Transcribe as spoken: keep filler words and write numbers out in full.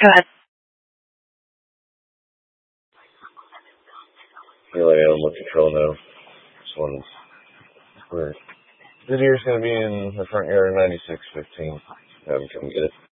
Go ahead. Feel like animal control now. This one's weird. The deer's gonna be in the front yard ninety-six fifteen. Have him come get it.